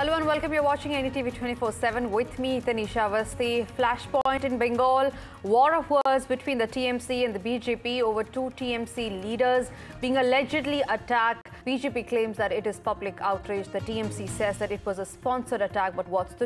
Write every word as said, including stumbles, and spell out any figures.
Hello and welcome. You're watching N D T V twenty-four seven with me, Tanisha Avasthi. Flashpoint in Bengal. War of words between the T M C and the B J P over two T M C leaders being allegedly attacked. B J P claims that it is public outrage. The T M C says that it was a sponsored attack. But what's the